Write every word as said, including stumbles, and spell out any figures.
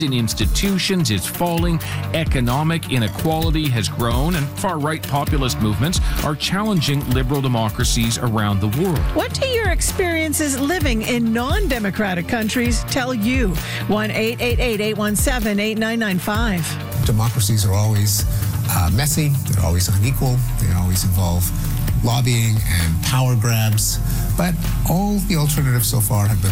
in institutions is falling, economic inequality has grown, and far-right populist movements are challenging liberal democracies around the world. What do your experiences living in non-democratic countries tell you? one eight eight eight, eight one seven, eight nine nine five. Democracies are always uh, messy, they're always unequal, they always involve lobbying and power grabs, but all the alternatives so far have been